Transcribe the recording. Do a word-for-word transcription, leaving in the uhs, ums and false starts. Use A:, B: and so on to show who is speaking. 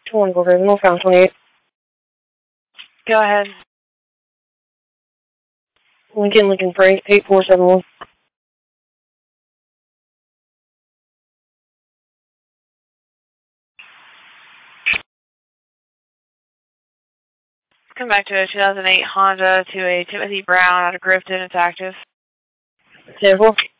A: twenty Go River, northbound twenty-eight.
B: Go ahead.
A: Lincoln, Lincoln Freight, eight four seven one.
B: Come back to a two thousand eight Honda to a Timothy Brown out of Grifton. It's active.
A: ten four.